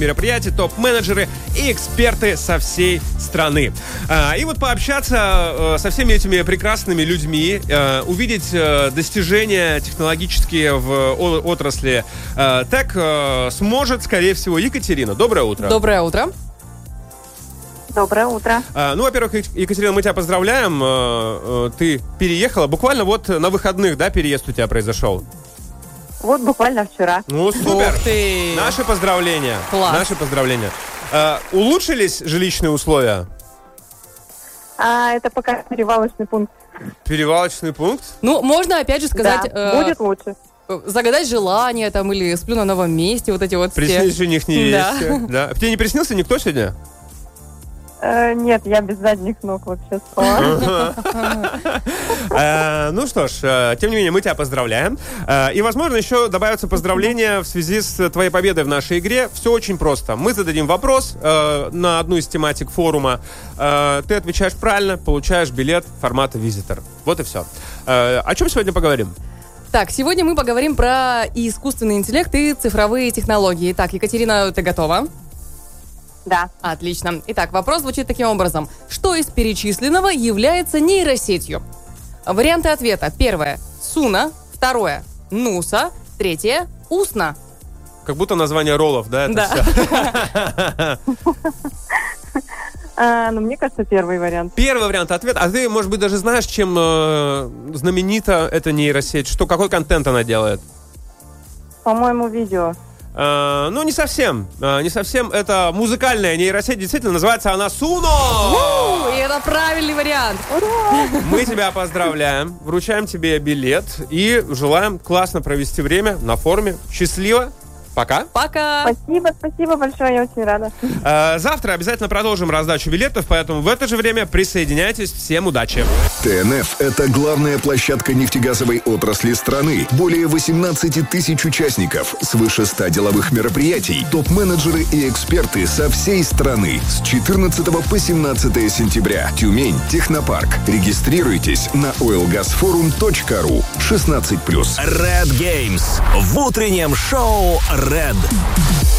мероприятий, топ-менеджеры и эксперты со всей страны. И вот пообщаться со всеми этими прекрасными людьми, увидеть достижения технологические в отрасли тек сможет, скорее всего, Екатерина. Доброе утро. Доброе утро. Доброе утро. Ну, во-первых, Екатерина, мы тебя поздравляем. Ты переехала. Буквально вот на выходных, да, переезд у тебя произошел? Вот буквально вчера. Ну, супер. Ух ты. Наши поздравления. Класс. Наши поздравления. Улучшились жилищные условия? Это пока перевалочный пункт. Перевалочный пункт? Ну, можно опять же сказать... Да, будет лучше. Загадать желание там или сплю на новом месте, вот эти вот все. Приснись жених невесте. Да. Тебе не приснился никто сегодня? Нет, я без задних ног вообще спала. Ну что ж, тем не менее, мы тебя поздравляем. И, возможно, еще добавятся поздравления в связи с твоей победой в нашей игре. Все очень просто. Мы зададим вопрос на одну из тематик форума. Ты отвечаешь правильно, получаешь билет формата «Визитор». Вот и все. О чем сегодня поговорим? Так, сегодня мы поговорим про искусственный интеллект и цифровые технологии. Так, Екатерина, ты готова? Да. Отлично. Итак, вопрос звучит таким образом. Что из перечисленного является нейросетью? Варианты ответа. Первое – Суна. Второе – Нуса. Третье – Усна. Как будто название роллов, да? Это Ну, мне кажется, первый вариант. Первый вариант ответа. А ты, может быть, даже знаешь, чем знаменита эта нейросеть? Какой контент она делает? По-моему, видео. Ну, не совсем. Не совсем. Это музыкальная нейросеть. Действительно, называется она Суно. И это правильный вариант. Мы тебя поздравляем. Вручаем тебе билет. И желаем классно провести время на форуме. Счастливо. Пока. Пока. Спасибо большое, я очень рада. Завтра обязательно продолжим раздачу билетов, поэтому в это же время присоединяйтесь. Всем удачи. ТНФ – это главная площадка нефтегазовой отрасли страны. Более 18 тысяч участников, свыше 100 деловых мероприятий, топ-менеджеры и эксперты со всей страны. С 14 по 17 сентября. Тюмень, Технопарк. Регистрируйтесь на oilgasforum.ru. 16+. Red Games в утреннем шоу Red.